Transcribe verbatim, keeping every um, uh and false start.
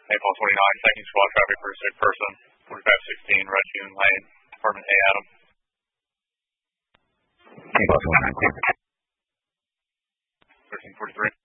Naples twenty-nine, taking squad traffic for a sick person, forty-five sixteen, Red June Lane, Department A, Adam. Naples twenty-nine, clear. thirteen forty-three.